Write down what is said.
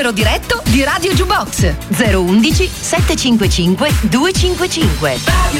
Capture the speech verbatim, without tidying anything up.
numero diretto di Radio Jukebox: zero undici sette cinque cinque due cinque cinque.